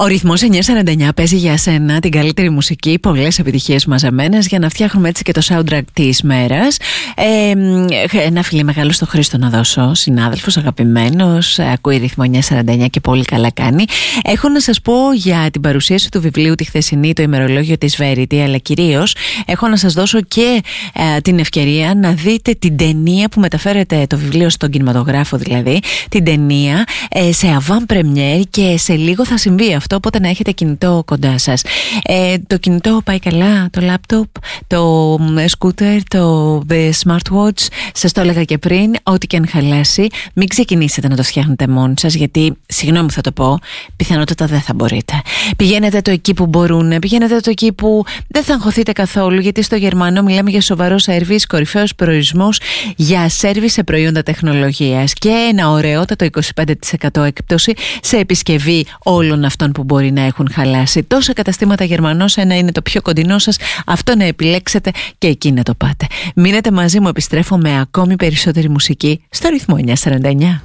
Ο ρυθμός 949 παίζει για σένα την καλύτερη μουσική, πολλές επιτυχίες μαζεμένες για να φτιάχνουμε έτσι και το soundtrack της μέρας. Ένα φιλί μεγάλο στο Χρήστο να δώσω, συνάδελφος αγαπημένος, ακούει ρυθμό 949 και πολύ καλά κάνει. Έχω να σας πω για την παρουσίαση του βιβλίου τη χθεσινή, το ημερολόγιο της Verity, αλλά κυρίως έχω να σας δώσω και την ευκαιρία να δείτε την ταινία που μεταφέρεται, το βιβλίο στον κινηματογράφο δηλαδή, την ταινία σε avant premiere και σε λίγο θα συμβεί αυτό, οπότε να έχετε κινητό κοντά σας. Το κινητό πάει καλά, το λάπτοπ, το σκούτερ, το smartwatch, σας το έλεγα και πριν, ό,τι και αν χαλάσει, μην ξεκινήσετε να το φτιάχνετε μόνοι σας, γιατί, συγγνώμη θα το πω, πιθανότατα δεν θα μπορείτε. Πηγαίνετε το εκεί που μπορούν, πηγαίνετε το εκεί που δεν θα αγχωθείτε καθόλου, γιατί στο Γερμανό μιλάμε για σοβαρό σέρβις, κορυφαίος προορισμός για σέρβις σε προϊόντα τεχνολογίας και ένα ωραιότατο 25% έκπτωση σε επισκευή όλων αυτών που μπορεί να έχουν χαλάσει. Τόσα καταστήματα Γερμανός, ένα είναι το πιο κοντινό σας, αυτό να επιλέξετε και εκεί να το πάτε. Μείνετε μαζί μου, επιστρέφω με ακόμη περισσότερη μουσική στο ρυθμό 949.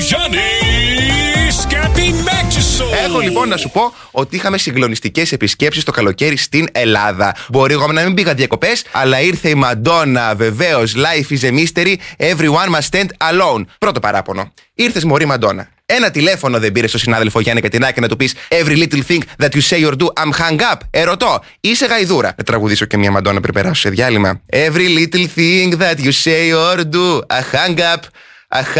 Έχω λοιπόν να σου πω ότι είχαμε συγκλονιστικές επισκέψεις το καλοκαίρι στην Ελλάδα. Μπορεί εγώ να μην πήγα διακοπές, αλλά ήρθε η Μαντόνα, βεβαίως. Life is a mystery, everyone must stand alone. Πρώτο παράπονο. Ήρθες μωρή Μαντόνα. Ένα τηλέφωνο δεν πήρε στο συνάδελφο Γιάννη Κατινάκη να του πεις Every little thing that you say or do, I'm hung up. Ερωτώ, είσαι γαϊδούρα. Να τραγουδήσω και μια Μαντόνα πριν περάσω σε διάλειμμα. Every little thing that you say or do, I hung up.